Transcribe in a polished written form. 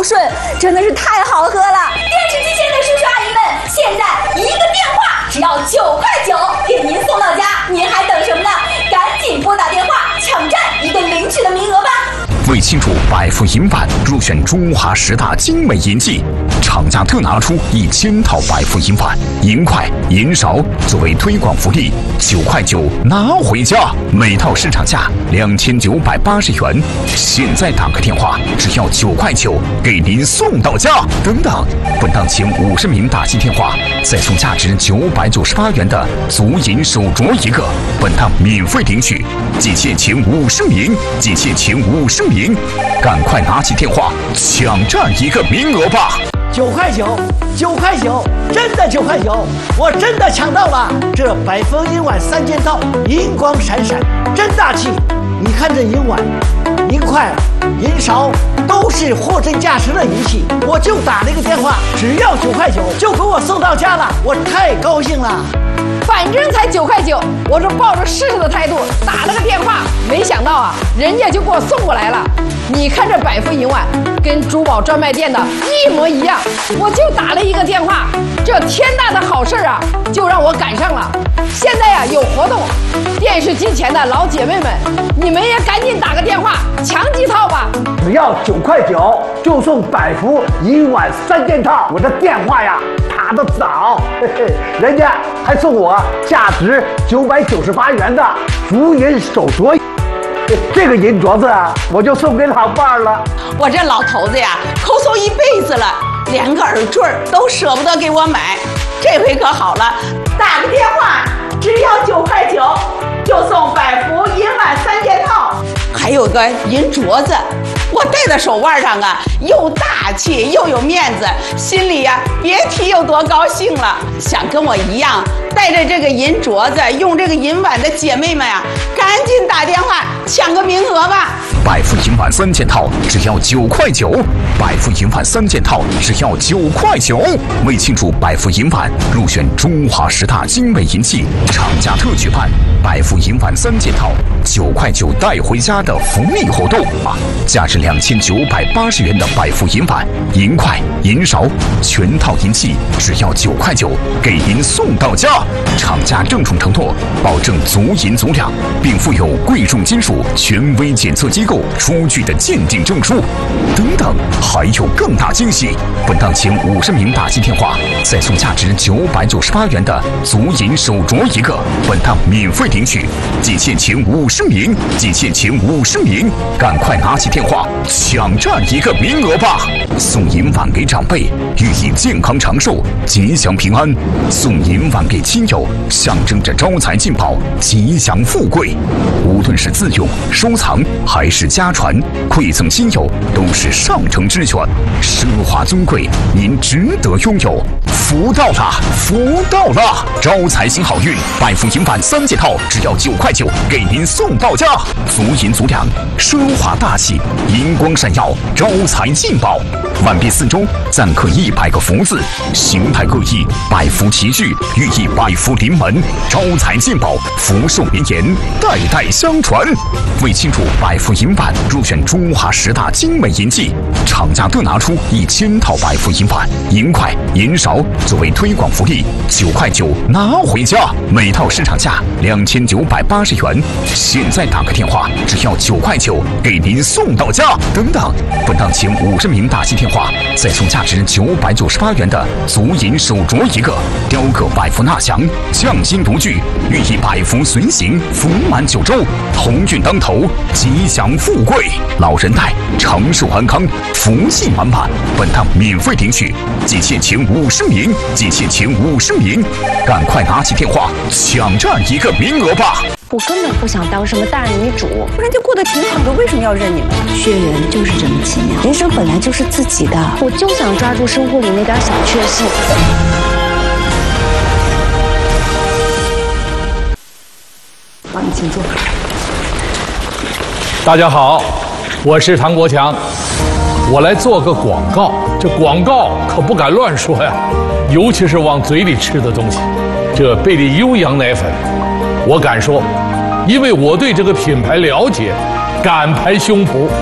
顺，真的是太好喝了。电池机前的叔叔阿姨们，现在一个电话只要9块9，给您送到家，您还等什么呢？赶紧拨打电话抢占一个领取的名额吧！ 为庆祝百富银碗入选中华10大精美银器，厂家特拿出1000套百富银碗、银筷、银勺作为推广福利，9块9拿回家，每套市场价2980元。现在打个电话，只要9块9，给您送到家。等等，本档前50名打进电话，再送价值998元的足银手镯一个，本档免费领取。仅限前50名，仅限前50名，赶快拿起电话抢占一个名额吧 ！9块9，9块9，真的9块9，我真的抢到了！这百富银碗3件套，银光闪闪，真大气！你看这银碗、银筷、银勺，都是货真价实的银器。我就打了一个电话，只要9块9，就给我送到家了，我太高兴了。 反正才9块9，我这抱着试试的态度打了个电话，没想到啊，人家就给我送过来了。你看这百富银碗跟珠宝专卖店的一模一样，我就打了一个电话，这天大的好事啊，就让我赶上了。现在呀有活动，电视机前的老姐妹们，你们也赶紧打个电话抢几套吧。 只要9块9，就送百富银碗3件套。我的电话呀打得早，嘿嘿，人家还送我价值998元的足银手镯。这个银镯子啊，我就送给老伴儿了。 我这老头子呀，抠搜一辈子了，连个耳坠都舍不得给我买。这回可好了，打个电话，只要9块9，就送百富银碗3件套，还有个银镯子。我戴在手腕上啊，又大气又有面子，心里呀别提有多高兴了。想跟我一样带着这个银镯子、用这个银碗的姐妹们啊，赶紧打电话抢个名额吧！ 百富银碗3件套只要9块9，百富银碗3件套只要9块9。为庆祝百富银碗入选中华10大精美银器，厂家特举办百富银碗3件套9块9带回家的福利活动啊！价值2980元的百富银碗、银筷、银勺全套银器只要9块9，给您送到家。厂家郑重承诺，保证足银足量，并附有贵重金属权威检测机构出具的鉴定证书。等等，还有更大惊喜！本档前50名打进电话，再送价值998元的足银手镯一个，本档免费领取。仅限前50名，仅限前50名，赶快拿起电话抢占一个名额吧！送银碗给长辈，寓意健康长寿、吉祥平安；送银碗给亲友，象征着招财进宝、吉祥富贵。无论是自用、收藏还是家传，馈赠亲友都是上乘之选，奢华尊贵，您值得拥有。福到了，福到了！招财新好运，百富银碗3件套只要9块9，给您送到家。足银足量，奢华大气，银光闪耀，招财进宝。碗币4周暂刻100个福字，形态各异，百福齐聚，寓意百福临门，招财进宝，福寿绵延，代代相传。为庆祝百富银碗入选中华10大精美银器，厂家特拿出1000套百富银碗、银筷、银勺作为推广福利，9块9拿回家，每套市场价2980元。现在打个电话，只要9块9，给您送到家。等等，本档前50名打进电话，再送价值998元的足银手镯一个，雕刻百福纳祥，匠心独具，寓意百福随行，福满9周，鸿运当头，吉祥富贵，老人带长寿安康，福气满满。本档免费领取，仅限前50名，仅限前50名，赶快拿起电话抢占一个名额吧！ 我根本不想当什么大女主， 人家过得挺好的，为什么要认你们？ 血缘就是这么奇妙，人生本来就是自己的，我就想抓住生活里那点小确幸。 帮你请坐。 大家好，我是唐国强，我来做个广告。这广告可不敢乱说呀，尤其是往嘴里吃的东西。这贝利优羊奶粉，我敢说，因为我对这个品牌了解，敢拍胸脯